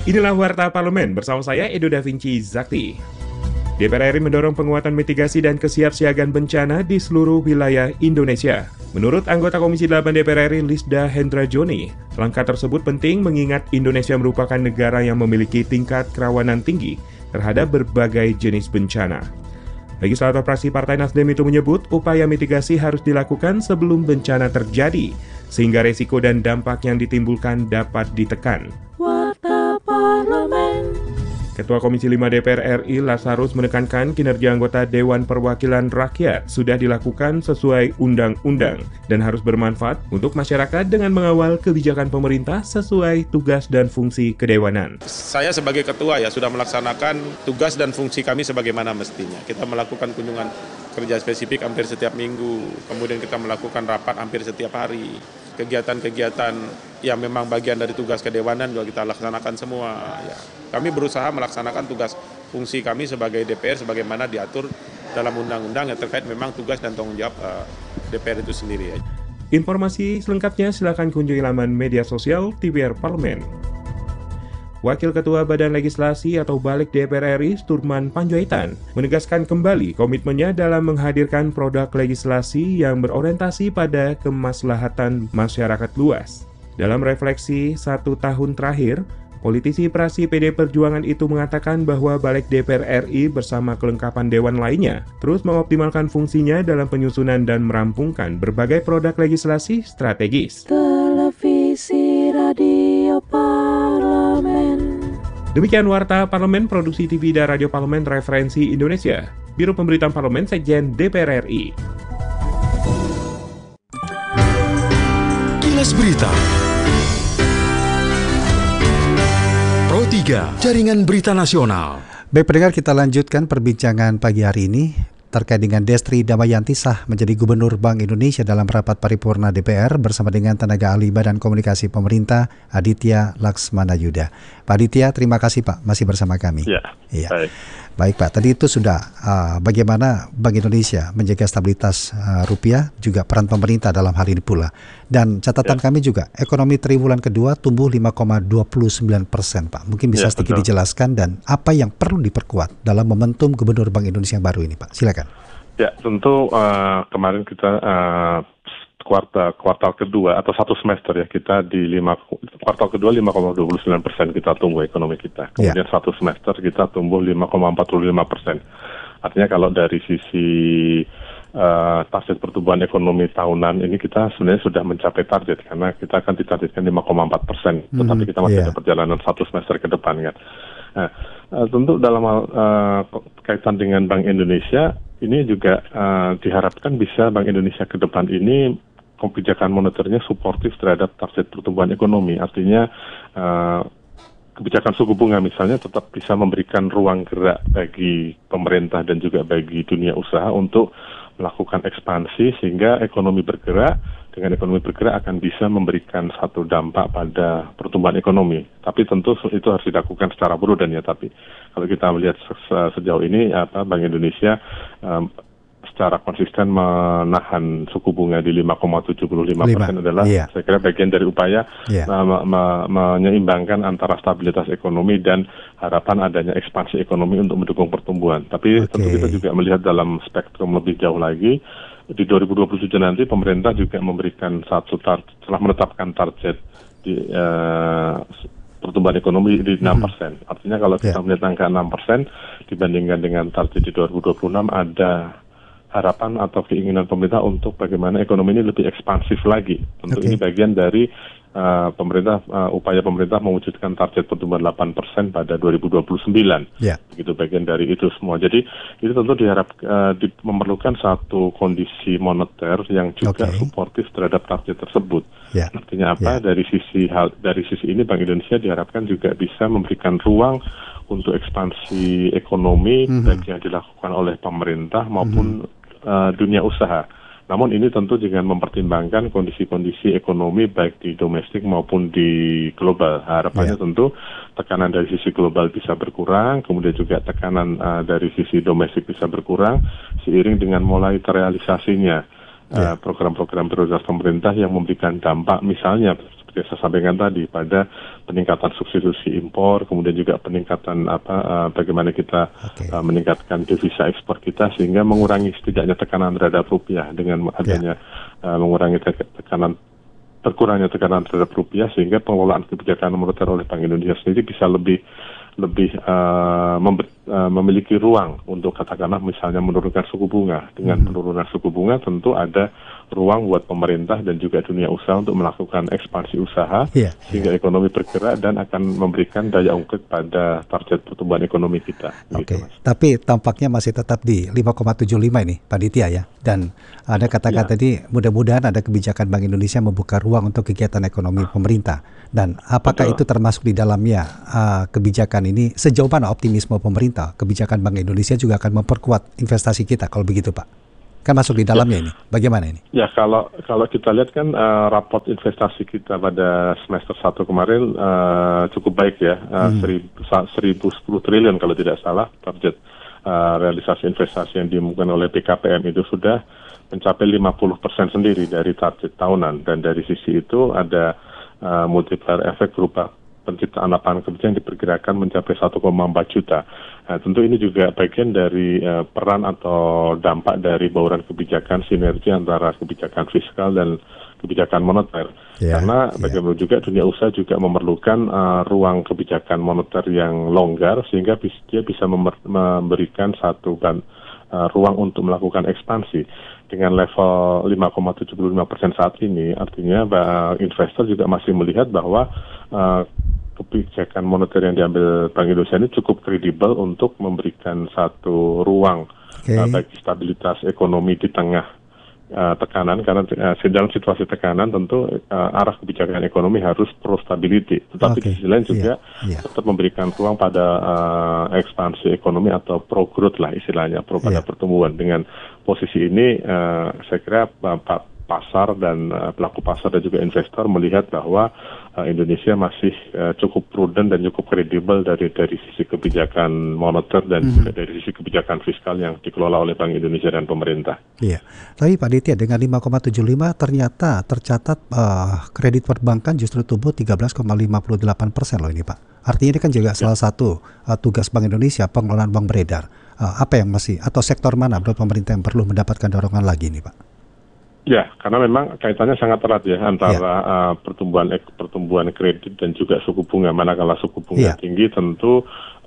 Inilah Warta Parlemen bersama saya Edo Da Vinci Zakti. DPR RI mendorong penguatan mitigasi dan kesiapsiagaan bencana di seluruh wilayah Indonesia. Menurut anggota Komisi 8 DPR RI Lisda Hendra Joni, langkah tersebut penting mengingat Indonesia merupakan negara yang memiliki tingkat kerawanan tinggi terhadap berbagai jenis bencana. Legislator fraksi Partai Nasdem itu menyebut upaya mitigasi harus dilakukan sebelum bencana terjadi, sehingga resiko dan dampak yang ditimbulkan dapat ditekan. Warta Parlemen. Ketua Komisi 5 DPR RI Lazarus menekankan kinerja anggota Dewan Perwakilan Rakyat sudah dilakukan sesuai undang-undang dan harus bermanfaat untuk masyarakat dengan mengawal kebijakan pemerintah sesuai tugas dan fungsi kedewanan. Saya sebagai ketua sudah melaksanakan tugas dan fungsi kami sebagaimana mestinya. Kita melakukan kunjungan kerja spesifik hampir setiap minggu, kemudian kita melakukan rapat hampir setiap hari. Kegiatan-kegiatan yang memang bagian dari tugas kedewanan juga kita laksanakan semua. Kami berusaha melaksanakan tugas fungsi kami sebagai DPR sebagaimana diatur dalam undang-undang yang terkait memang tugas dan tanggung jawab DPR itu sendiri. Informasi selengkapnya silakan kunjungi laman media sosial TVR Parlemen. Wakil Ketua Badan Legislasi atau Balik DPR RI, Sturman Panjaitan, menegaskan kembali komitmennya dalam menghadirkan produk legislasi yang berorientasi pada kemaslahatan masyarakat luas. Dalam refleksi 1 tahun terakhir, politisi praksi PD Perjuangan itu mengatakan bahwa Balik DPR RI bersama kelengkapan dewan lainnya terus mengoptimalkan fungsinya dalam penyusunan dan merampungkan berbagai produk legislasi strategis. Televisi Radio Parlemen. Demikian Warta Parlemen Produksi TV dan Radio Parlemen Referensi Indonesia, Biro Pemberitaan Parlemen Sekjen DPR RI. Kilas Berita Pro 3, Jaringan Berita Nasional. Baik pendengar, kita lanjutkan perbincangan pagi hari ini terkait dengan Destri Damayanti sah menjadi Gubernur Bank Indonesia dalam rapat paripurna DPR bersama dengan tenaga ahli Badan Komunikasi Pemerintah Aditya Laksmana Yuda. Pak Aditya, terima kasih Pak masih bersama kami. Iya. Baik Pak, tadi itu sudah bagaimana Bank Indonesia menjaga stabilitas rupiah, juga peran pemerintah dalam hal ini pula. Dan catatan kami juga, ekonomi triwulan kedua tumbuh 5,29% Pak. Mungkin bisa sedikit dijelaskan dan apa yang perlu diperkuat dalam momentum Gubernur Bank Indonesia yang baru ini Pak. Silakan. Ya, tentu kemarin kita kuartal kedua atau satu semester kita di kuartal kedua 5,29% kita tumbuh ekonomi kita. Kemudian satu semester kita tumbuh 5,45%. Artinya kalau dari sisi target pertumbuhan ekonomi tahunan ini kita sebenarnya sudah mencapai target karena kita akan ditargetkan 5,4%. Tetapi kita masih ada perjalanan satu semester ke depan kan. Nah, tentu dalam hal kaitan dengan Bank Indonesia ini juga diharapkan bisa Bank Indonesia ke depan ini kebijakan moneternya suportif terhadap target pertumbuhan ekonomi. Artinya kebijakan suku bunga misalnya tetap bisa memberikan ruang gerak bagi pemerintah dan juga bagi dunia usaha untuk melakukan ekspansi sehingga ekonomi bergerak. Dengan ekonomi bergerak akan bisa memberikan satu dampak pada pertumbuhan ekonomi. Tapi tentu itu harus dilakukan secara prudent ya. Tapi kalau kita melihat sejauh ini Bank Indonesia secara konsisten menahan suku bunga di 5,75% adalah saya kira bagian dari upaya menyeimbangkan antara stabilitas ekonomi dan harapan adanya ekspansi ekonomi untuk mendukung pertumbuhan. Tapi tentu kita juga melihat dalam spektrum lebih jauh lagi. Di 2027 nanti pemerintah juga memberikan telah menetapkan target di pertumbuhan ekonomi di 6%. Artinya kalau kita melihat angka 6% dibandingkan dengan target di 2026 ada harapan atau keinginan pemerintah untuk bagaimana ekonomi ini lebih ekspansif lagi. Tentu ini bagian dari upaya pemerintah mewujudkan target pertumbuhan 8% pada 2029. Begitu bagian dari itu semua. Jadi itu tentu memerlukan satu kondisi moneter yang juga suportif terhadap target tersebut. Artinya apa? Dari sisi ini Bank Indonesia diharapkan juga bisa memberikan ruang untuk ekspansi ekonomi baik yang dilakukan oleh pemerintah maupun dunia usaha. Namun ini tentu dengan mempertimbangkan kondisi-kondisi ekonomi baik di domestik maupun di global. Harapannya tentu tekanan dari sisi global bisa berkurang, kemudian juga tekanan dari sisi domestik bisa berkurang seiring dengan mulai terrealisasinya program-program prioritas pemerintah yang memberikan dampak misalnya seperti saya sampaikan tadi, pada peningkatan substitusi impor, kemudian juga peningkatan bagaimana kita meningkatkan devisa ekspor kita sehingga mengurangi setidaknya tekanan terhadap rupiah dengan adanya mengurangi terkurangnya tekanan terhadap rupiah, sehingga pengelolaan kebijakan moneter oleh Bank Indonesia sendiri bisa lebih memiliki ruang untuk katakanlah misalnya menurunkan suku bunga. Dengan penurunan suku bunga tentu ada ruang buat pemerintah dan juga dunia usaha untuk melakukan ekspansi usaha sehingga ekonomi bergerak dan akan memberikan daya ungkit pada target pertumbuhan ekonomi kita. Oke. Tapi tampaknya masih tetap di 5,75 ini Pak Ditya ya. Dan ada katakan tadi mudah-mudahan ada kebijakan Bank Indonesia membuka ruang untuk kegiatan ekonomi pemerintah. Dan apakah itu termasuk di dalamnya kebijakan ini, sejauh mana optimisme pemerintah kebijakan Bank Indonesia juga akan memperkuat investasi kita kalau begitu Pak? Kan masuk di dalamnya ini. Bagaimana ini? Ya, kalau kita lihat kan raport investasi kita pada semester 1 kemarin cukup baik ya. 1.010 triliun kalau tidak salah target realisasi investasi yang diumumkan oleh BKPM itu sudah mencapai 50% sendiri dari target tahunan, dan dari sisi itu ada multiplier efek berupa penciptaan lapangan kerja yang diperkirakan mencapai 1,4 juta. Nah, tentu ini juga bagian dari peran atau dampak dari bauran kebijakan sinergi antara kebijakan fiskal dan kebijakan moneter. Karena bagaimana juga dunia usaha juga memerlukan ruang kebijakan moneter yang longgar sehingga dia bisa memberikan satu ruang untuk melakukan ekspansi. Dengan level 5,75% saat ini, artinya investor juga masih melihat bahwa kebijakan moneter yang diambil Bank Indonesia ini cukup kredibel untuk memberikan satu ruang bagi stabilitas ekonomi di tengah tekanan, karena dalam situasi tekanan tentu arah kebijakan ekonomi harus pro stability, tetapi di sisi lain juga tetap memberikan ruang pada ekspansi ekonomi atau pro growth lah istilahnya, pro pada pertumbuhan. Dengan posisi ini saya kira pasar dan pelaku pasar dan juga investor melihat bahwa Indonesia masih cukup prudent dan cukup kredibel dari sisi kebijakan moneter dan juga dari sisi kebijakan fiskal yang dikelola oleh Bank Indonesia dan pemerintah. Iya, tapi Pak Ditya dengan 5,75 ternyata tercatat kredit perbankan justru tumbuh 13,58% loh ini Pak. Artinya ini kan juga salah satu tugas Bank Indonesia, pengelolaan bank beredar. Apa yang masih atau sektor mana menurut pemerintah yang perlu mendapatkan dorongan lagi nih Pak? Ya, karena memang kaitannya sangat erat ya antara pertumbuhan kredit dan juga suku bunga. Manakala suku bunga tinggi, tentu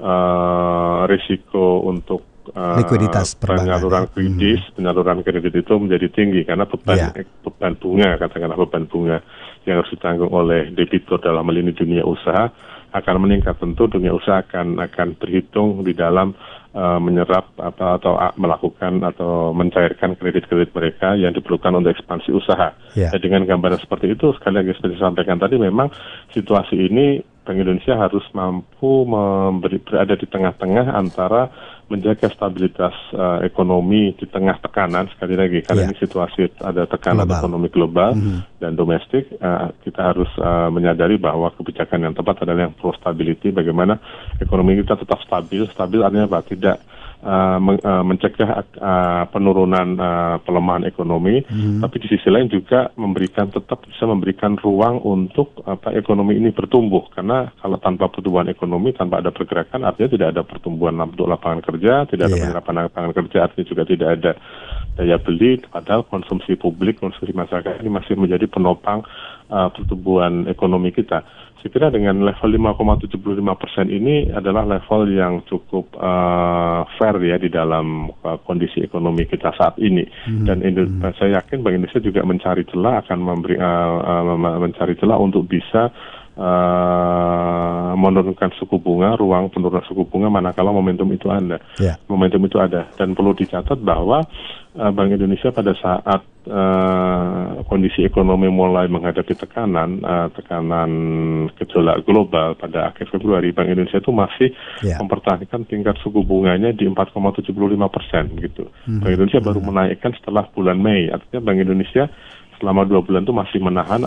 risiko untuk likuiditas penyaluran kredit itu menjadi tinggi karena beban bunga, katakanlah beban bunga yang harus ditanggung oleh debitur dalam hal ini dunia usaha akan meningkat. Tentu dunia usaha akan berhitung di dalam menyerap atau melakukan atau mencairkan kredit-kredit mereka yang diperlukan untuk ekspansi usaha. Dengan gambaran seperti itu, sekali lagi seperti disampaikan tadi, memang situasi ini Bank Indonesia harus mampu berada di tengah-tengah antara menjaga stabilitas ekonomi di tengah tekanan, sekali lagi karena ini situasi ada tekanan ekonomi global dan domestik, kita harus menyadari bahwa kebijakan yang tepat adalah yang pro stability, bagaimana ekonomi kita tetap stabil artinya apa? Tidak mencegah penurunan pelemahan ekonomi, tapi di sisi lain juga tetap bisa memberikan ruang untuk ekonomi ini bertumbuh, karena kalau tanpa pertumbuhan ekonomi, tanpa ada pergerakan, artinya tidak ada pertumbuhan untuk lapangan kerja, tidak ada penyerapan lapangan kerja, artinya juga tidak ada daya beli, padahal konsumsi publik, konsumsi masyarakat ini masih menjadi penopang pertumbuhan ekonomi kita. Saya kira dengan level 5,75% ini adalah level yang cukup fair ya di dalam kondisi ekonomi kita saat ini. Dan saya yakin Bank Indonesia juga mencari celah mencari celah untuk bisa menurunkan suku bunga, ruang penurunan suku bunga manakala momentum itu ada. Momentum itu ada, dan perlu dicatat bahwa Bank Indonesia pada saat kondisi ekonomi mulai menghadapi tekanan gejolak global pada akhir Februari, Bank Indonesia itu masih mempertahankan tingkat suku bunganya di 4,75% gitu. Bank Indonesia baru menaikkan setelah bulan Mei, artinya Bank Indonesia selama 2 bulan itu masih menahan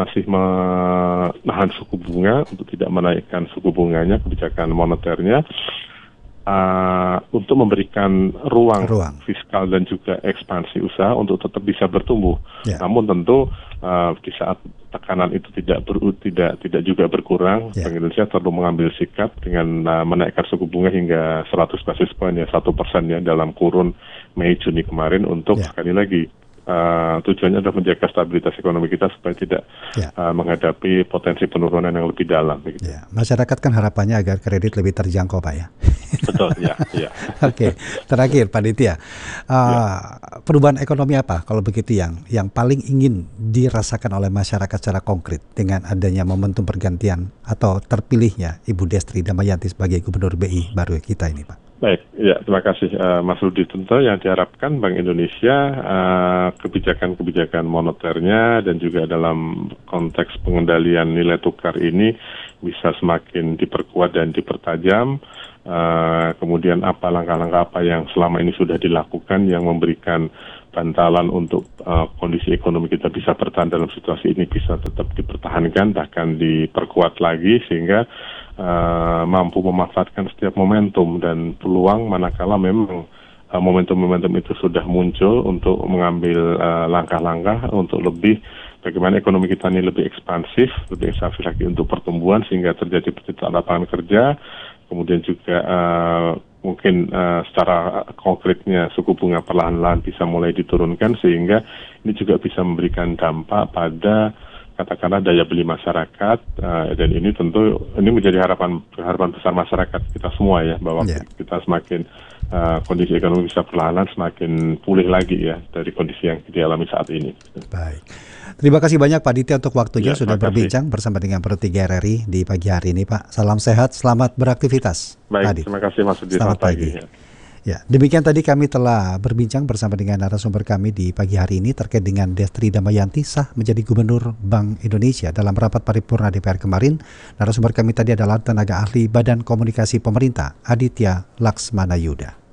suku bunga untuk tidak menaikkan suku bunganya, kebijakan moneternya, untuk memberikan ruang fiskal dan juga ekspansi usaha untuk tetap bisa bertumbuh. Namun tentu di saat tekanan itu tidak juga berkurang, Bank Indonesia perlu mengambil sikap dengan menaikkan suku bunga hingga 100 basis point ya, 1% ya dalam kurun Mei Juni kemarin untuk sekali lagi tujuannya adalah menjaga stabilitas ekonomi kita supaya tidak menghadapi potensi penurunan yang lebih dalam. Gitu. Ya, masyarakat kan harapannya agar kredit lebih terjangkau, Pak ya. Betul, ya. Oke, terakhir Pak Ditya, perubahan ekonomi apa kalau begitu yang paling ingin dirasakan oleh masyarakat secara konkret dengan adanya momentum pergantian atau terpilihnya Ibu Destri Damayanti sebagai Gubernur BI baru kita ini, Pak? Baik, ya terima kasih Mas Rudi. Tentu yang diharapkan Bank Indonesia kebijakan-kebijakan moneternya dan juga dalam konteks pengendalian nilai tukar ini bisa semakin diperkuat dan dipertajam. Kemudian apa langkah-langkah apa yang selama ini sudah dilakukan yang memberikan bantalan untuk kondisi ekonomi kita bisa bertahan dalam situasi ini bisa tetap dipertahankan bahkan diperkuat lagi sehingga mampu memanfaatkan setiap momentum dan peluang manakala memang momentum-momentum itu sudah muncul untuk mengambil langkah-langkah untuk lebih bagaimana ekonomi kita ini lebih ekspansif lagi untuk pertumbuhan sehingga terjadi penciptaan lapangan kerja, kemudian juga mungkin secara konkretnya suku bunga perlahan-lahan bisa mulai diturunkan sehingga ini juga bisa memberikan dampak pada katakanlah daya beli masyarakat dan ini tentu ini menjadi harapan besar masyarakat kita semua ya bahwa kita semakin kondisi ekonomi bisa perlahan semakin pulih lagi ya dari kondisi yang dialami saat ini. Baik. Terima kasih banyak Pak Ditya untuk waktunya sudah berbincang bersama dengan Pro 3 RRI di pagi hari ini Pak. Salam sehat, selamat beraktivitas. Baik, terima kasih Mas Udi. Selamat pagi. Ya, demikian tadi kami telah berbincang bersama dengan narasumber kami di pagi hari ini terkait dengan Destri Damayanti sah menjadi Gubernur Bank Indonesia dalam rapat paripurna DPR kemarin. Narasumber kami tadi adalah tenaga ahli Badan Komunikasi Pemerintah Aditya Laksmana Yuda.